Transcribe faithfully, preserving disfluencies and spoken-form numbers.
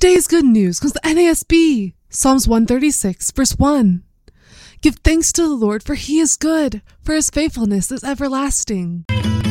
Today's good news comes from the N A S B, Psalms one thirty-six, verse one. Give thanks to the Lord, for he is good, for his faithfulness is everlasting.